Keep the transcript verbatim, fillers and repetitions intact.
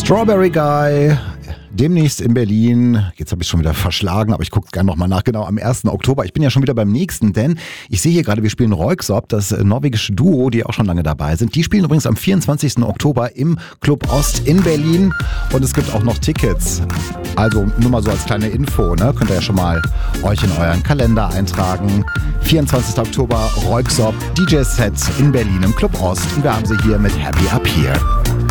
Strawberry Guy, demnächst in Berlin. Jetzt habe ich schon wieder verschlagen, aber ich gucke gerne nochmal nach. Genau, am ersten Oktober. Ich bin ja schon wieder beim nächsten, denn ich sehe hier gerade, wir spielen Röyksopp, das norwegische Duo, die auch schon lange dabei sind. Die spielen übrigens am vierundzwanzigsten Oktober im Club Ost in Berlin und es gibt auch noch Tickets. Also nur mal so als kleine Info, ne? Könnt ihr ja schon mal euch in euren Kalender eintragen. vierundzwanzigsten Oktober, Röyksopp, D J-Set in Berlin im Club Ost. Und wir haben sie hier mit Happy Up Here.